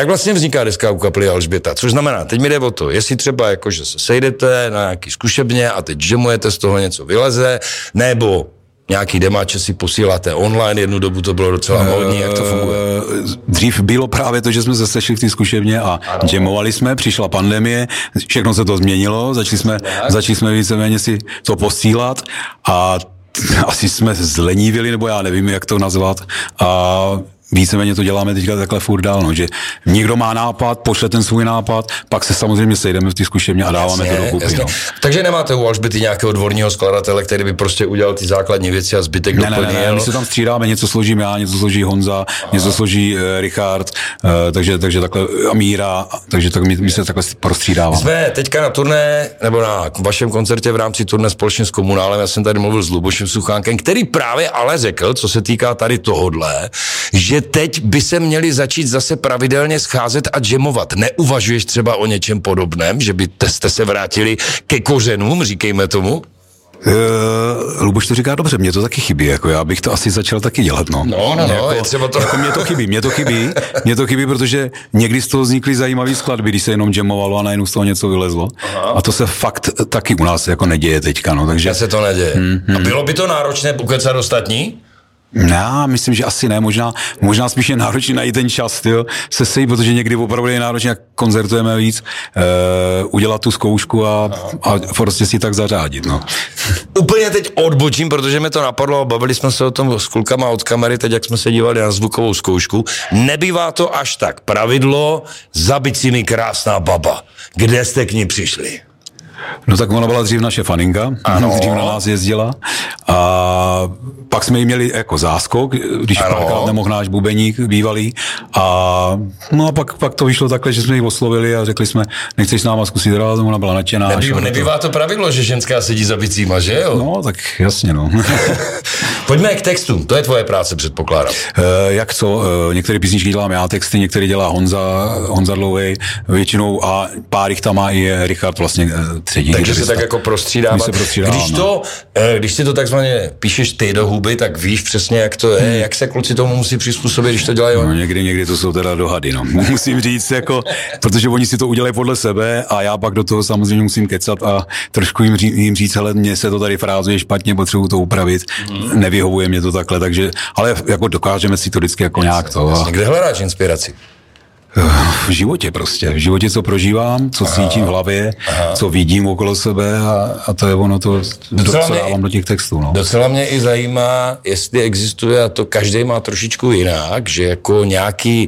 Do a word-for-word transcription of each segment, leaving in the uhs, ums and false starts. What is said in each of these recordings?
Jak vlastně vzniká deska u kapely Alžběta? Což znamená, teď mi jde o to, jestli třeba jako, že se sejdete na nějaký zkušebně a teď jamujete, z toho něco vyleze, nebo nějaký demáče si posíláte online, jednu dobu to bylo docela módní, jak to funguje? Dřív bylo právě to, že jsme se sešli v té zkušebně a jamovali jsme, přišla pandemie, všechno se to změnilo, začali jsme, začali jsme víceméně si to posílat a asi jsme zlenívili, nebo já nevím, jak to nazvat, a víceméně to děláme teďka takhle furt dál, no, že někdo má nápad, pošle ten svůj nápad, pak se samozřejmě sejdeme v té zkušebně a dáváme jasně, to dokupy. No. Takže nemáte u Alžběty nějakého dvorního skladatele, který by prostě udělal ty základní věci a zbytek ne, doplnil? Ne, ne, my se tam střídáme, něco složím já, něco složí Honza, aha, něco složí uh, Richard, uh, takže, takže takhle Amíra, takže tak my, my se takhle prostřídáváme. Jsme teďka na turné, nebo na vašem koncertě v rámci turné společně s Komunálem, já jsem tady mluvil s Lubošem Suchánkem, který právě ale řekl, co se týká tady tohodle, že teď by se měli začít zase pravidelně scházet a jamovat. Neuvažuješ třeba o něčem podobném, že by jste se vrátili ke kořenům, říkejme tomu? Uh, Luboš to říká dobře, mě to taky chybí, jako já bych to asi začal taky dělat, no. No, no, jako, je třeba to... Jako mě to chybí, mě to chybí, mě to chybí, protože někdy z toho vznikly zajímavé skladby, když se jenom jamovalo a najednou z toho něco vylezlo. Aha. A to se fakt taky u nás jako neděje teďka, no, takže... Já se to neděje. Hmm, hmm. A bylo by to náročné ukecat ostatní? Já myslím, že asi ne, možná, možná spíš je náročný najít ten čas, tyjo, se sejít, protože někdy opravdu je náročný, jak koncertujeme víc, uh, udělat tu zkoušku a, a prostě si tak zařádit, no. Úplně teď odbočím, protože mi to napadlo, bavili jsme se o tom s klukama od kamery, teď jak jsme se dívali na zvukovou zkoušku. Nebývá to až tak pravidlo, zabit si mi krásná baba. Kde jste k ní přišli? No tak ona byla dřív naše faninka, ano. Dřív na nás jezdila a pak jsme jí měli jako záskok, když párkrát nemohl náš bubeník bývalý a no a pak, pak to vyšlo takhle, že jsme ji oslovili a řekli jsme, nechceš s náma zkusit rád, ona byla nadšená. Nebývá, nebývá to pravidlo, že ženská sedí za bicíma, že jo? No tak jasně, no. Pojďme k textům, to je tvoje práce, předpokládám. E, jak co, e, některé písničky dělám já texty, některé dělá Honza, Honza Dlouhej většinou a pár jich tam má i Richard vlastně třetí. Takže se tak jako prostřídávat. Když to, když si to takzvaně píšeš ty do huby, tak víš přesně, jak to je, hmm. jak se kluci tomu musí přizpůsobit, když to dělají oni. No, někdy, někdy to jsou teda dohady, no. Musím říct, jako, protože oni si to udělají podle sebe a já pak do toho samozřejmě musím kecat a trošku jim, ří, jim říct, hele, mně se to tady frázuje špatně, potřebuji to upravit, hmm. nevyhovuje mě to takhle, takže, ale jako dokážeme si to vždycky jako nějak to. A... Kde hledáš inspiraci? V životě prostě, v životě, co prožívám, co aha, cítím v hlavě, aha. co vidím okolo sebe a, a to je ono to, docela co dávám do těch textů. No. Docela mě i zajímá, jestli existuje, a to každý má trošičku jinak, že jako nějaký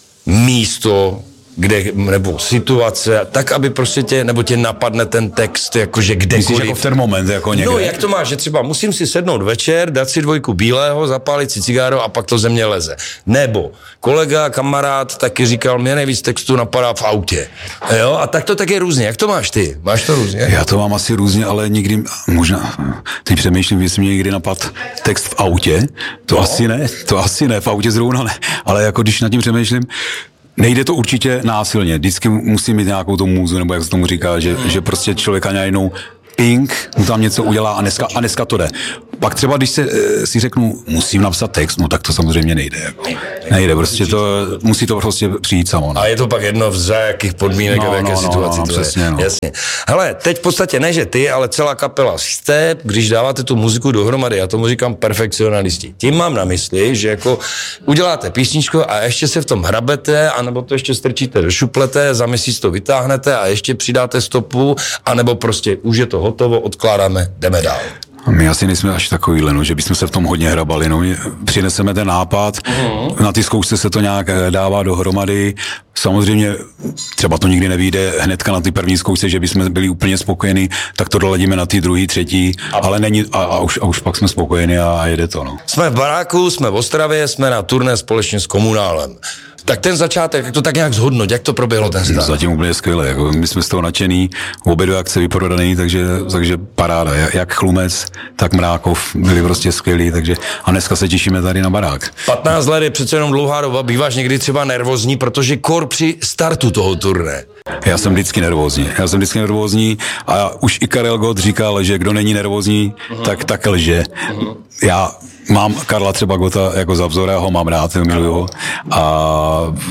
místo, kde, nebo situace, tak, aby prostě tě, nebo tě napadne ten text, jakože kdekoliv. Myslíš jako v ten moment, jako někde? No, jak to máš, že třeba musím si sednout večer, dát si dvojku bílého, zapálit si cigáro a pak to ze mě leze. Nebo kolega, kamarád taky říkal, mě nejvíc textu napadá v autě. Jo, a tak to taky různě. Jak to máš ty? Máš to různě? Já to mám asi různě, ale nikdy, možná, teď přemýšlím, jestli mě někdy napad text v autě, to no. asi ne, to asi ne, v autě zrovna ne, ale jako když nad tím přemýšlím, nejde to určitě násilně, vždycky musí mít nějakou tu můzu, nebo jak se tomu říká, že, mm. že prostě člověka najednou ping, mu tam něco udělá a dneska, a dneska to jde. Pak třeba, když se, si řeknu, musím napsat text, no tak to samozřejmě nejde. Jako. Nejde, prostě to, musí to prostě přijít samo. No. A je to pak jedno za jakých podmínek no, a v jaké no, situaci no, no, to přesně, je. No. Jasně. Hele, teď v podstatě ne, že ty, ale celá kapela jste, když dáváte tu muziku dohromady, já tomu říkám perfekcionalisti. Tím mám na mysli, že jako uděláte písničku a ještě se v tom hrabete, anebo to ještě strčíte do šuplete, za měsíc to vytáhnete a ještě přidáte stopu, anebo prostě už je to hotovo, odkládáme, jdeme dál. My asi nejsme až takovýhle, no, že bychom se v tom hodně hrabali. No. Přineseme ten nápad, uh-huh. na ty zkoušce se to nějak dává dohromady. Samozřejmě třeba to nikdy nevyjde hnedka na ty první zkoušce, že bychom byli úplně spokojení, tak to doladíme na ty druhý, třetí, a ale není, a, a, už, a už pak jsme spokojení a, a jede to. No. Jsme v baráku, jsme v Ostravě, jsme na turné společně s Komunálem. Tak ten začátek, jak to tak nějak zhodnoť, jak to proběhlo ten stát? Zatím úplně skvěle, jako my jsme z toho nadšený, obě dvě akce vyprodaný, takže, takže paráda, jak Chlumec, tak Mrákov byli prostě skvělí, takže a dneska se těšíme tady na barák. patnáct let je přece jenom dlouhá doba, býváš někdy třeba nervózní, protože kor při startu toho turné. Já jsem vždycky nervózní, já jsem vždycky nervózní a už i Karel Gott říkal, že kdo není nervózní, uh-huh. tak tak lže. Uh-huh. Já mám Karla třeba Gotta jako za vzor, já ho mám rád, miluju ho a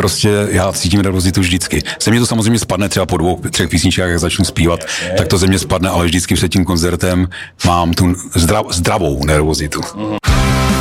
prostě já cítím nervozitu vždycky. Se mě to samozřejmě spadne třeba po dvou, třech písničkách, jak začnu zpívat, tak to ze mě spadne, ale vždycky před tím koncertem mám tu zdrav, zdravou nervozitu.